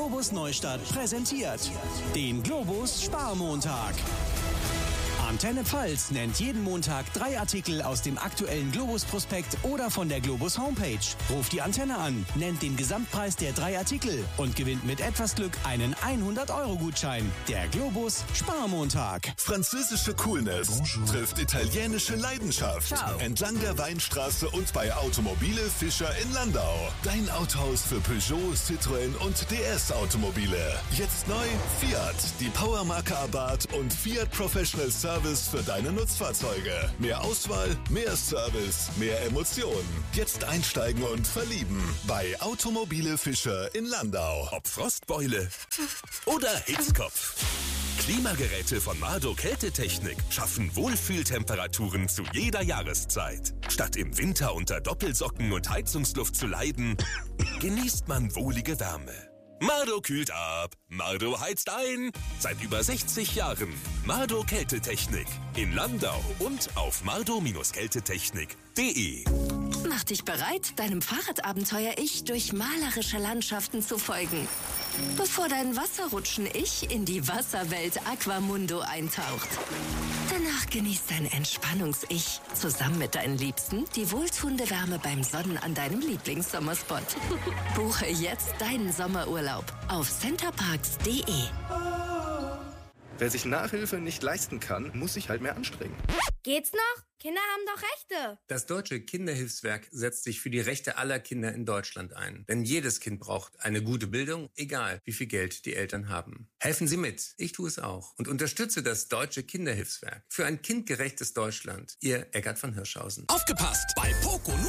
Globus Neustadt präsentiert den Globus Sparmontag. Antenne Pfalz nennt jeden Montag 3 Artikel aus dem aktuellen Globus-Prospekt oder von der Globus Homepage. Ruft die Antenne an, nennt den Gesamtpreis der 3 Artikel und gewinnt mit etwas Glück einen 100-Euro-Gutschein. Der Globus Sparmontag. Französische Coolness trifft italienische Leidenschaft. Ciao. Entlang der Weinstraße und bei Automobile Fischer in Landau. Dein Autohaus für Peugeot, Citroën und DS-Automobile. Jetzt neu Fiat, die Powermarke Abarth und Fiat Professional Service für deine Nutzfahrzeuge. Mehr Auswahl, mehr Service, mehr Emotionen. Jetzt einsteigen und verlieben bei Automobile Fischer in Landau. Ob Frostbeule oder Hitzkopf. Klimageräte von Mardo Kältetechnik schaffen Wohlfühltemperaturen zu jeder Jahreszeit. Statt im Winter unter Doppelsocken und Heizungsluft zu leiden, genießt man wohlige Wärme. Mardo kühlt ab, Mardo heizt ein. Seit über 60 Jahren. Mardo Kältetechnik in Landau und auf mardo-kältetechnik.de. Mach dich bereit, deinem Fahrradabenteuer-Ich durch malerische Landschaften zu folgen. Bevor dein Wasserrutschen-Ich in die Wasserwelt Aquamundo eintaucht. Danach genießt dein Entspannungs-Ich zusammen mit deinen Liebsten die wohltuende Wärme beim Sonnen an deinem Lieblingssommerspot. Buche jetzt deinen Sommerurlaub auf centerparks.de. Wer sich Nachhilfe nicht leisten kann, muss sich halt mehr anstrengen. Geht's noch? Kinder haben doch Rechte. Das Deutsche Kinderhilfswerk setzt sich für die Rechte aller Kinder in Deutschland ein. Denn jedes Kind braucht eine gute Bildung, egal wie viel Geld die Eltern haben. Helfen Sie mit. Ich tue es auch. Und unterstütze das Deutsche Kinderhilfswerk. Für ein kindgerechtes Deutschland. Ihr Eckart von Hirschhausen. Aufgepasst! Bei Poco